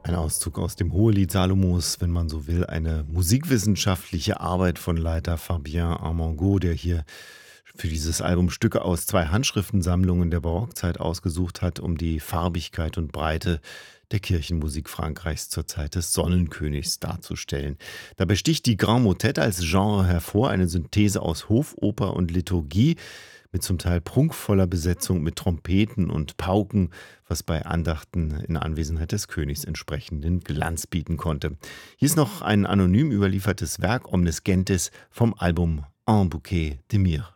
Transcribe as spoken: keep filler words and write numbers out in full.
Ein Auszug aus dem Hohelied Salomos, wenn man so will, eine musikwissenschaftliche Arbeit von Leiter Fabien Armengaud, der hier für dieses Album Stücke aus zwei Handschriftensammlungen der Barockzeit ausgesucht hat, um die Farbigkeit und Breite der Kirchenmusik Frankreichs zur Zeit des Sonnenkönigs darzustellen. Dabei sticht die Grand Motette als Genre hervor, eine Synthese aus Hofoper und Liturgie, mit zum Teil prunkvoller Besetzung mit Trompeten und Pauken, was bei Andachten in Anwesenheit des Königs entsprechenden Glanz bieten konnte. Hier ist noch ein anonym überliefertes Werk Omnes Gentes vom Album Un Bouquet de Myrrhe.